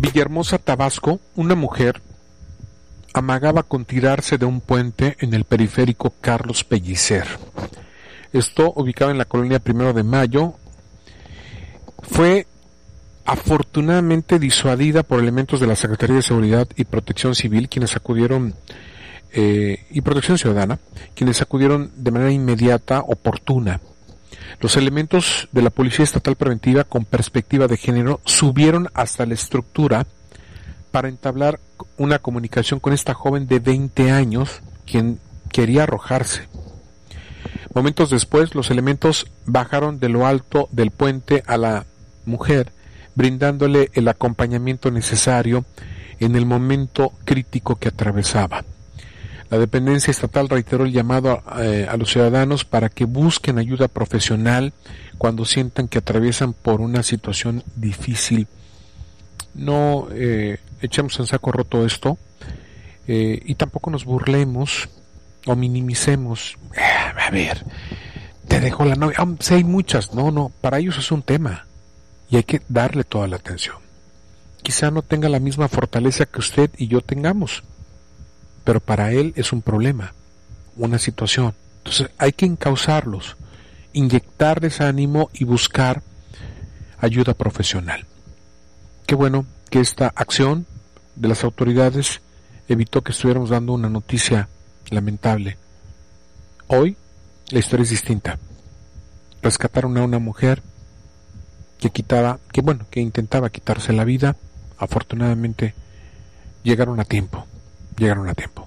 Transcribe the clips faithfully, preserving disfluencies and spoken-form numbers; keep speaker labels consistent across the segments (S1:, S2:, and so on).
S1: Villahermosa, Tabasco, una mujer amagaba con tirarse de un puente en el periférico Carlos Pellicer. Esto, ubicado en la colonia Primero de Mayo, fue afortunadamente disuadida por elementos de la Secretaría de Seguridad y Protección Civil, quienes acudieron, eh, y Protección Ciudadana, quienes acudieron de manera inmediata, oportuna. Los elementos de la Policía Estatal Preventiva con perspectiva de género subieron hasta la estructura para entablar una comunicación con esta joven de veinte años, quien quería arrojarse. Momentos después, los elementos bajaron de lo alto del puente a la mujer, brindándole el acompañamiento necesario en el momento crítico que atravesaba. La dependencia estatal reiteró el llamado a, eh, a los ciudadanos para que busquen ayuda profesional cuando sientan que atraviesan por una situación difícil. No eh, echemos en saco roto esto eh, y tampoco nos burlemos o minimicemos. Eh, a ver, te dejó la novia. Oh, sí, hay muchas. No, no, para ellos es un tema y hay que darle toda la atención. Quizá no tenga la misma fortaleza que usted y yo tengamos, pero para él es un problema, una situación. Entonces hay que encauzarlos, inyectarles ánimo y buscar ayuda profesional. Qué bueno que esta acción de las autoridades evitó que estuviéramos dando una noticia lamentable. Hoy la historia es distinta. Rescataron a una mujer que quitaba, que bueno, que intentaba quitarse la vida. Afortunadamente llegaron a tiempo. Llegaron a tiempo.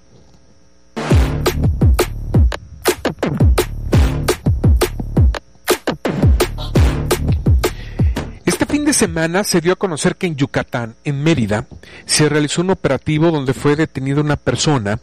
S1: Este fin de semana se dio a conocer que en Yucatán, en Mérida, se realizó un operativo donde fue detenida una persona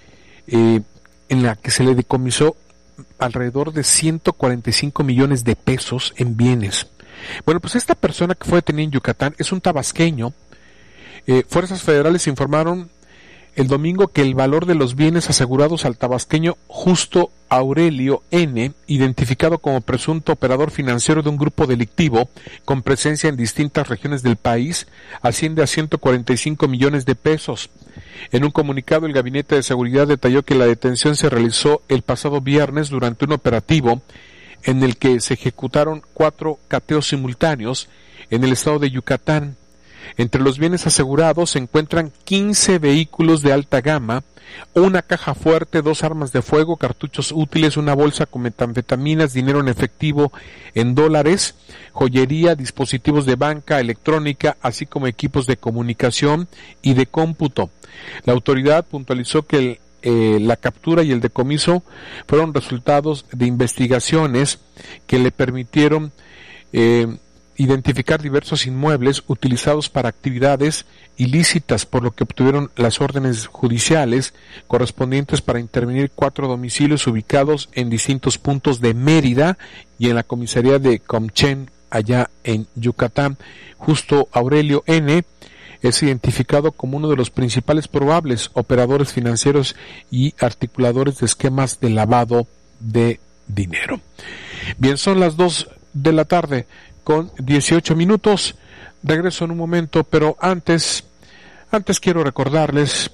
S1: eh, en la que se le decomisó alrededor de ciento cuarenta y cinco millones de pesos en bienes. Bueno, pues esta persona que fue detenida en Yucatán es un tabasqueño. Eh, fuerzas federales informaron el domingo que el valor de los bienes asegurados al tabasqueño Justo Aurelio N., identificado como presunto operador financiero de un grupo delictivo con presencia en distintas regiones del país, asciende a ciento cuarenta y cinco millones de pesos. En un comunicado, el Gabinete de Seguridad detalló que la detención se realizó el pasado viernes durante un operativo en el que se ejecutaron cuatro cateos simultáneos en el estado de Yucatán. Entre los bienes asegurados se encuentran quince vehículos de alta gama, una caja fuerte, dos armas de fuego, cartuchos útiles, una bolsa con metanfetaminas, dinero en efectivo en dólares, joyería, dispositivos de banca, electrónica, así como equipos de comunicación y de cómputo. La autoridad puntualizó que el Eh, la captura y el decomiso fueron resultados de investigaciones que le permitieron eh, identificar diversos inmuebles utilizados para actividades ilícitas, por lo que obtuvieron las órdenes judiciales correspondientes para intervenir cuatro domicilios ubicados en distintos puntos de Mérida y en la comisaría de Comchen, allá en Yucatán. Justo Aurelio N. es identificado como uno de los principales probables operadores financieros y articuladores de esquemas de lavado de dinero. Bien, son las dos de la tarde con dieciocho minutos. Regreso en un momento, pero antes, antes quiero recordarles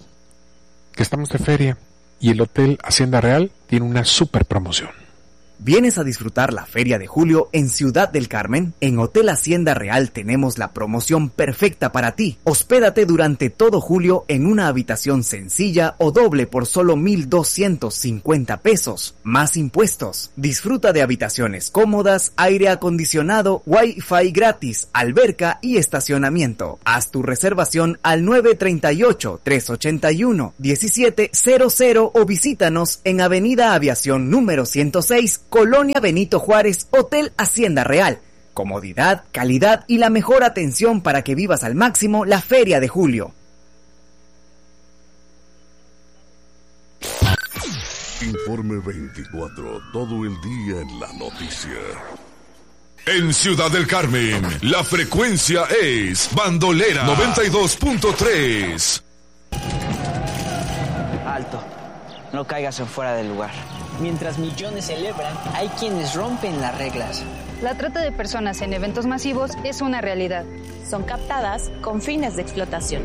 S1: que estamos de feria y el Hotel Hacienda Real tiene una super promoción.
S2: ¿Vienes a disfrutar la Feria de Julio en Ciudad del Carmen? En Hotel Hacienda Real tenemos la promoción perfecta para ti. Hospédate durante todo julio en una habitación sencilla o doble por solo mil doscientos cincuenta pesos, más impuestos. Disfruta de habitaciones cómodas, aire acondicionado, wifi gratis, alberca y estacionamiento. Haz tu reservación al nueve tres ocho, tres ocho uno, uno siete cero cero o visítanos en Avenida Aviación número ciento seis, Colonia Benito Juárez, Hotel Hacienda Real. Comodidad, calidad y la mejor atención para que vivas al máximo la Feria de Julio.
S3: Informe veinticuatro, todo el día en la noticia.
S4: En Ciudad del Carmen, la frecuencia es Bandolera noventa y dos punto tres.
S5: Alto, no caigas en fuera del lugar. Mientras millones celebran, hay quienes rompen las reglas. La trata de personas en eventos masivos es una realidad.
S6: Son captadas con fines de explotación.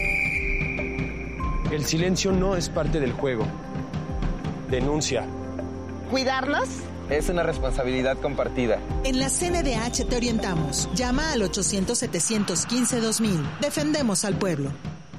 S7: El silencio no es parte del juego. Denuncia.
S8: ¿Cuidarnos?
S9: Es una responsabilidad compartida.
S10: En la C N D H te orientamos. Llama al ochocientos, setecientos quince, dos mil. Defendemos al pueblo.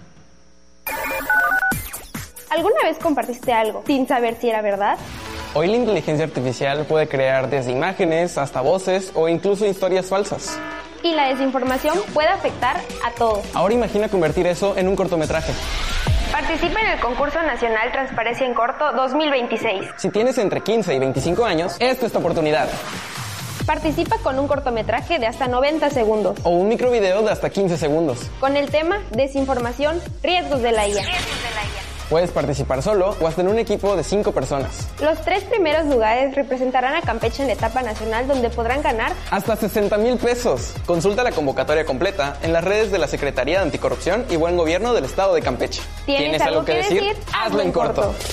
S11: ¿Alguna vez compartiste algo sin saber si era verdad?
S12: Hoy la inteligencia artificial puede crear desde imágenes hasta voces o incluso historias falsas.
S11: Y la desinformación puede afectar a todos.
S12: Ahora imagina convertir eso en un cortometraje.
S11: Participa en el concurso nacional Transparencia en Corto dos mil veintiséis.
S12: Si tienes entre quince y veinticinco años, esta es tu oportunidad.
S11: Participa con un cortometraje de hasta noventa segundos.
S12: O un microvideo de hasta quince segundos.
S11: Con el tema Desinformación, riesgos de la I A.
S12: Riesgos de la I A. Puedes participar solo o hasta en un equipo de cinco personas.
S11: Los tres primeros lugares representarán a Campeche en la etapa nacional, donde podrán ganar
S12: hasta sesenta mil pesos. Consulta la convocatoria completa en las redes de la Secretaría de Anticorrupción y Buen Gobierno del Estado de Campeche.
S11: ¿Tienes, ¿Tienes algo, algo que decir? decir? Hazlo en corto. corto.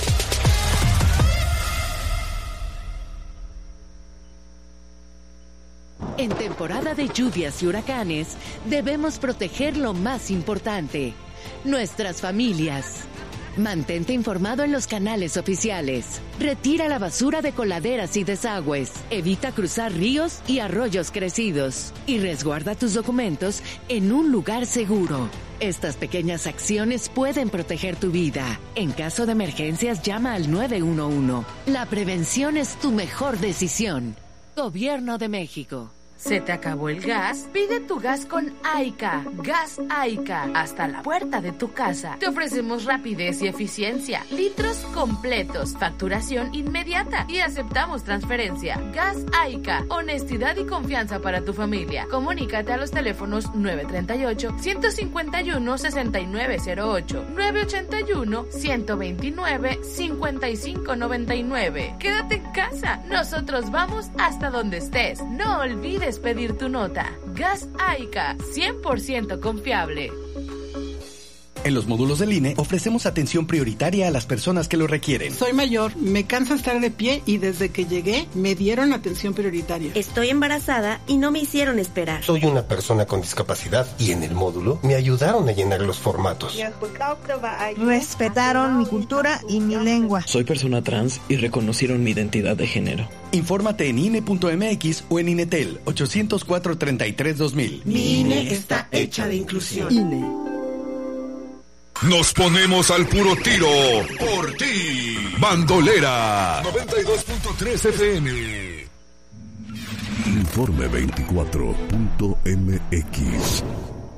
S13: En temporada de lluvias y huracanes, debemos proteger lo más importante: nuestras familias. Mantente informado en los canales oficiales. Retira la basura de coladeras y desagües. Evita cruzar ríos y arroyos crecidos. Y resguarda tus documentos en un lugar seguro. Estas pequeñas acciones pueden proteger tu vida. En caso de emergencias, llama al nueve uno uno. La prevención es tu mejor decisión. Gobierno de México.
S14: ¿Se te acabó el gas? Pide tu gas con Aica. Gas Aica. Hasta la puerta de tu casa. Te ofrecemos rapidez y eficiencia. Litros completos. Facturación inmediata. Y aceptamos transferencia. Gas Aica. Honestidad y confianza para tu familia. Comunícate a los teléfonos nueve tres ocho, uno cinco uno, seis nueve cero ocho, nueve ocho uno, uno dos nueve, cinco cinco nueve nueve. Quédate en casa. Nosotros vamos hasta donde estés. No olvides pedir tu nota. Gas Aica, cien por ciento confiable.
S15: En los módulos del I N E ofrecemos atención prioritaria a las personas que lo requieren.
S16: Soy mayor, me cansa estar de pie y desde que llegué me dieron atención prioritaria.
S17: Estoy embarazada y no me hicieron esperar.
S18: Soy una persona con discapacidad y en el módulo me ayudaron a llenar los formatos.
S19: Respetaron mi cultura y mi lengua.
S20: Soy persona trans y reconocieron mi identidad de género.
S15: Infórmate en I N E punto M X o en INETEL ochocientos cuatro, treinta y tres, dos mil.
S19: Mi I N E está hecha de inclusión.
S16: I N E.
S4: Nos ponemos al puro tiro por ti. Bandolera noventa y dos punto tres F M.
S3: Informe veinticuatro punto M X.